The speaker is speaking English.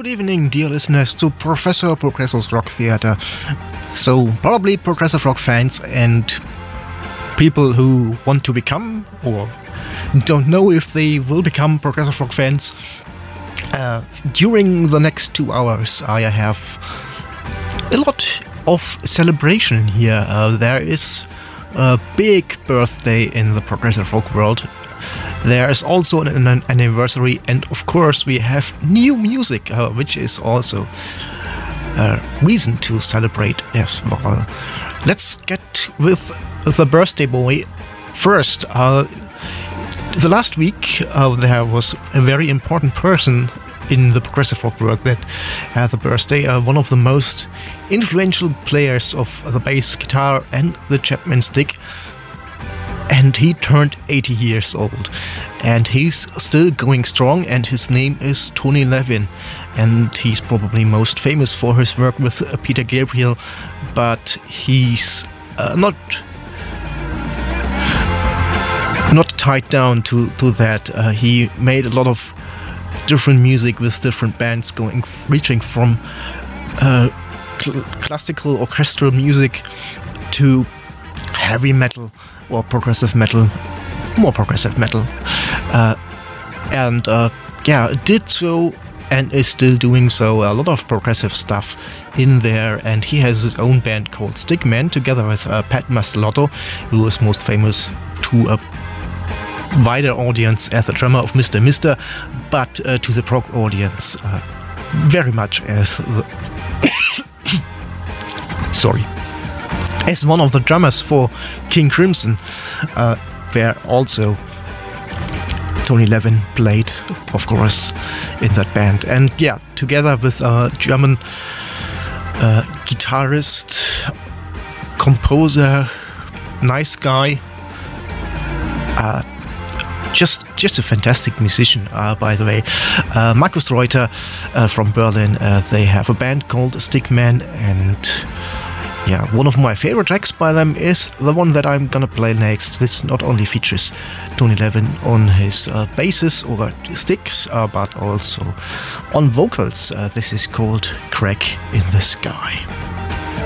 evening, dear listeners, to Professor Progresso's Rock Theater. So, probably progressive rock fans and people who want to become or don't know if they will become progressive rock fans. During the next 2 hours, I have a lot of celebration here. There is a big birthday in the progressive rock world. There is also an anniversary, and of course we have new music, which is also a reason to celebrate as well. Let's get with the birthday boy first. The last week there was a very important person in the progressive rock world that had a birthday. One of the most influential players of the bass guitar and the Chapman stick. And he turned 80 years old, and he's still going strong, and his name is Tony Levin, and he's probably most famous for his work with Peter Gabriel, but he's not tied down to that. He made a lot of different music with different bands, reaching from classical orchestral music to heavy metal or progressive metal, more progressive metal, did so and is still doing so. A lot of progressive stuff in there, and he has his own band called Stickman together with Pat Mastelotto, who is most famous to a wider audience as the drummer of Mr. Mister, but to the prog audience very much as the as one of the drummers for King Crimson, where also Tony Levin played, of course, in that band. And yeah, together with a German guitarist, composer, nice guy, just a fantastic musician, by the way. Markus Reuter from Berlin. They have a band called Stickman, and yeah, one of my favorite tracks by them is the one that I'm gonna play next. This not only features Tony Levin on his basses or sticks, but also on vocals. This is called Crack in the Sky.